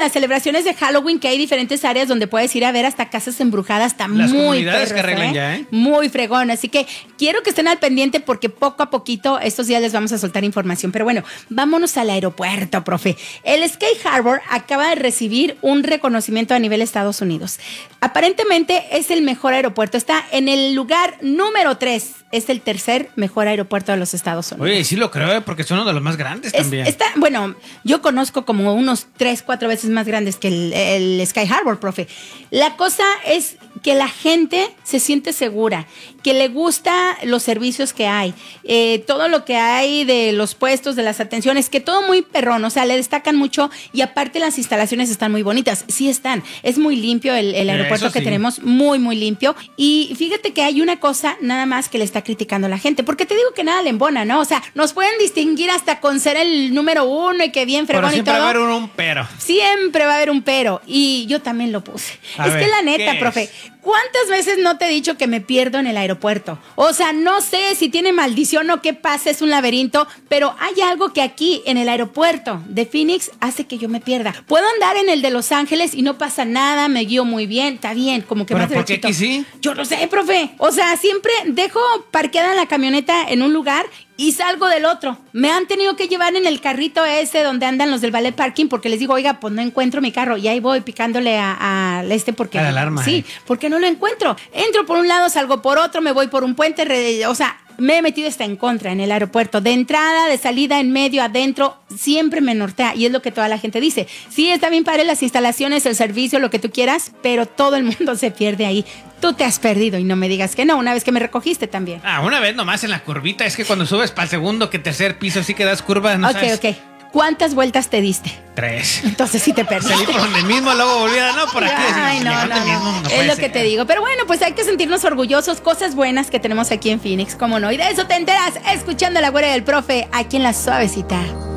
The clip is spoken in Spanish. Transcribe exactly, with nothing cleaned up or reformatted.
las celebraciones de Halloween, que hay diferentes áreas donde puedes ir a ver hasta casas embrujadas, está Las muy comunidades perros, que arreglan ¿eh? ya, ¿eh? Muy fregón, así que quiero que estén al pendiente porque poco a poquito estos días les vamos a soltar información. Pero bueno, vámonos al aeropuerto, profe. El Sky Harbor acaba de recibir un reconocimiento a nivel Estados Unidos. Aparentemente es el mejor aeropuerto, está en el lugar número tres. Es el tercer mejor aeropuerto de los Estados Unidos. Oye, sí lo creo, ¿eh? Porque son uno de los más grandes Es- también. está, bueno, yo conozco como unos tres, cuatro veces más grandes que el, el Sky Harbor, profe. La cosa es que la gente se siente segura, que le gusta los servicios que hay, eh, todo lo que hay de los puestos, de las atenciones, que todo muy perrón, o sea, le destacan mucho y aparte las instalaciones están muy bonitas. Sí están, es muy limpio el, el aeropuerto Eso que sí. tenemos, muy, muy limpio. Y fíjate que hay una cosa nada más que le está criticando a la gente, porque te digo que nada le embona, ¿no? O sea, nos pueden distinguir hasta con ser el número uno y que bien Pero fregón y siempre todo. va a haber un, un pero. Siempre va a haber un pero. Y yo también lo puse. A es ver, que la neta, ¿qué profe, es? ¿cuántas veces no te he dicho que me pierdo en el aeropuerto? O sea, no sé si tiene maldición o qué pasa, es un laberinto, pero hay algo que aquí en el aeropuerto de Phoenix hace que yo me pierda. Puedo andar en el de Los Ángeles y no pasa nada, me guío muy bien, está bien, como que ¿Pero más por qué derechito. aquí sí? Yo no sé, profe. O sea, siempre dejo parqueada la camioneta en un lugar y salgo del otro. Me han tenido que llevar en el carrito ese donde andan los del ballet parking porque les digo, oiga, pues no encuentro mi carro. Y ahí voy picándole a, a este porque... A la alarma, Sí, eh. porque no lo encuentro. Entro por un lado, salgo por otro, me voy por un puente. re- o sea, me he metido hasta en contra en el aeropuerto. De entrada, de salida, en medio, adentro, siempre me nortea. Y es lo que toda la gente dice. Sí, está bien padre las instalaciones, el servicio, lo que tú quieras, pero todo el mundo se pierde ahí. Tú te has perdido y no me digas que no, una vez que me recogiste también. Ah, una vez nomás en la curvita. Es que cuando subes para el segundo, que tercer piso, sí que das curvas, ¿no ok, sabes? ok. ¿Cuántas vueltas te diste? Tres. Entonces sí te perdiste. Salí por donde mismo, luego volví a... No, por aquí. Ay, así, no, llegando no, al mismo, no. no Es puede lo ser. que te digo. Pero bueno, pues hay que sentirnos orgullosos. Cosas buenas que tenemos aquí en Phoenix, cómo no. Y de eso te enteras escuchando La Güera del Profe aquí en La Suavecita.